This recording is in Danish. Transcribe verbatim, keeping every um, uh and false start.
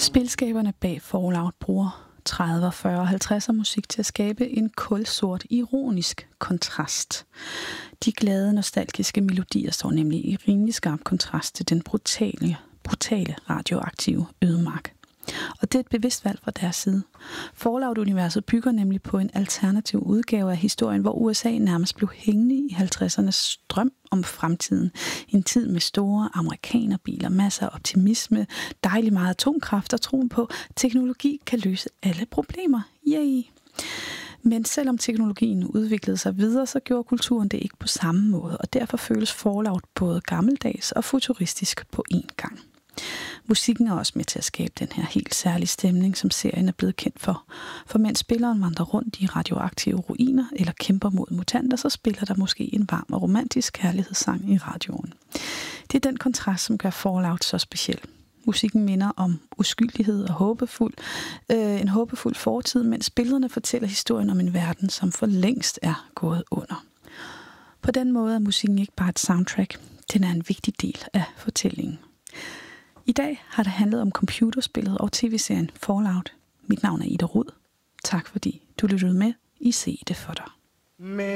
Spilskaberne bag Fallout bruger tredive, fyrre og halvtredser musik til at skabe en kulsort, ironisk kontrast. De glade, nostalgiske melodier står nemlig i rimelig skarp kontrast til den brutale, brutale radioaktive ødemark. Og det er et bevidst valg fra deres side. Fallout-universet bygger nemlig på en alternativ udgave af historien, hvor U S A nærmest blev hængende i halvtredsernes drøm om fremtiden. En tid med store amerikanerbiler, masser af optimisme, dejlig meget atomkraft og troen på, at teknologi kan løse alle problemer. Yay! Men selvom teknologien udviklede sig videre, så gjorde kulturen det ikke på samme måde, og derfor føles Fallout både gammeldags og futuristisk på én gang. Musikken er også med til at skabe den her helt særlige stemning, som serien er blevet kendt for. For mens spilleren vandrer rundt i radioaktive ruiner eller kæmper mod mutanter, så spiller der måske en varm og romantisk kærlighedssang i radioen. Det er den kontrast, som gør Fallout så speciel. Musikken minder om uskyldighed og håbefuld, øh, en håbefuld fortid, mens billederne fortæller historien om en verden, som for længst er gået under. På den måde er musikken ikke bare et soundtrack, den er en vigtig del af fortællingen. I dag har det handlet om computerspillet og tv-serien Fallout. Mit navn er Ida Rud. Tak fordi du lyttede med i Se det for dig.